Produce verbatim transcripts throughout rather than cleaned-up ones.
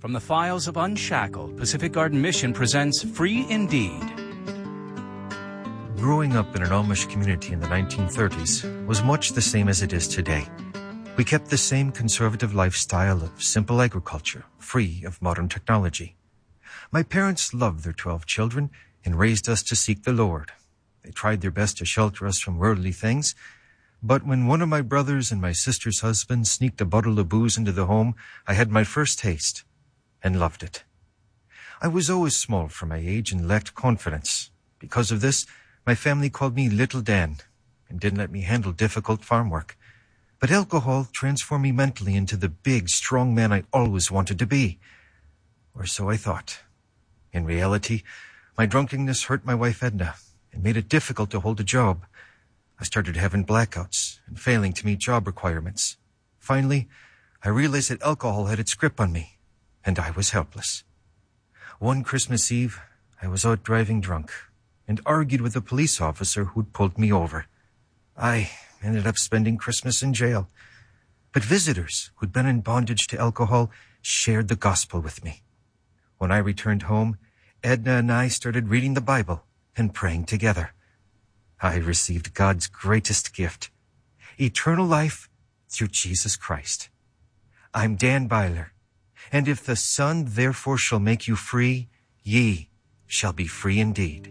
From the files of Unshackled, Pacific Garden Mission presents Free Indeed. Growing up in an Amish community in the nineteen thirties was much the same as it is today. We kept the same conservative lifestyle of simple agriculture, free of modern technology. My parents loved their twelve children and raised us to seek the Lord. They tried their best to shelter us from worldly things, but when one of my brothers and my sister's husband sneaked a bottle of booze into the home, I had my first taste and loved it. I was always small for my age and lacked confidence. Because of this, my family called me Little Dan and didn't let me handle difficult farm work. But alcohol transformed me mentally into the big, strong man I always wanted to be. Or so I thought. In reality, my drunkenness hurt my wife Edna and made it difficult to hold a job. I started having blackouts and failing to meet job requirements. Finally, I realized that alcohol had its grip on me, and I was helpless. One Christmas Eve, I was out driving drunk and argued with a police officer who'd pulled me over. I ended up spending Christmas in jail. But visitors who'd been in bondage to alcohol shared the gospel with me. When I returned home, Edna and I started reading the Bible and praying together. I received God's greatest gift, eternal life through Jesus Christ. I'm Dan Byler, and if the Son therefore shall make you free, ye shall be free indeed.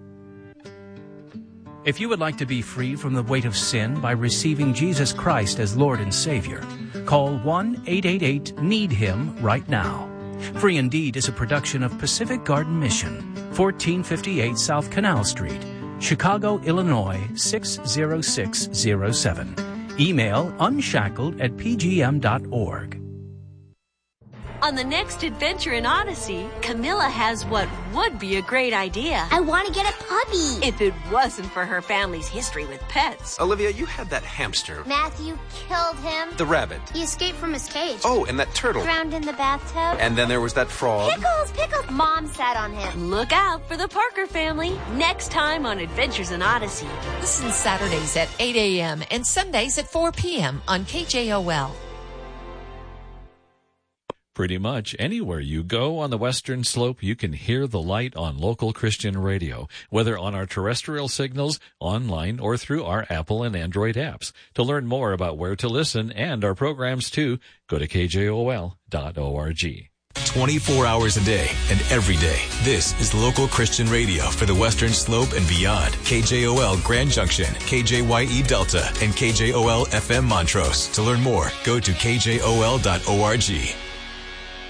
If you would like to be free from the weight of sin by receiving Jesus Christ as Lord and Savior, call one eight eight eight need him right now. Free Indeed is a production of Pacific Garden Mission, fourteen fifty-eight South Canal Street, Chicago, Illinois, six zero six zero seven. Email unshackled at p g m dot org. On the next adventure in Odyssey, Camilla has what would be a great idea. I want to get a puppy. If it wasn't for her family's history with pets. Olivia, you had that hamster. Matthew killed him. The rabbit. He escaped from his cage. Oh, and that turtle. Drowned in the bathtub. And then there was that frog. Pickles, Pickles. Mom sat on him. Look out for the Parker family next time on Adventures in Odyssey. Listen Saturdays at eight a.m. and Sundays at four p.m. on K J O L. Pretty much anywhere you go on the Western Slope, you can hear the light on local Christian radio, whether on our terrestrial signals, online, or through our Apple and Android apps. To learn more about where to listen and our programs too, go to k j o l dot org. twenty-four hours a day and every day. This is local Christian radio for the Western Slope and beyond. K J O L Grand Junction, K J Y E Delta, and K J O L F M Montrose. To learn more, go to k j o l dot org.